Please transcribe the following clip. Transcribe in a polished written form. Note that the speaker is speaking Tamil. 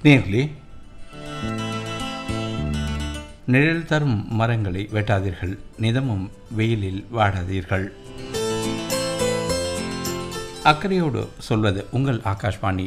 நேர்களே, நிழல் தரும் மரங்களை வெட்டாதீர்கள், நிதமும் வெயிலில் வாடாதீர்கள். அக்கறையோடு சொல்வது உங்கள் ஆகாஷ்வாணி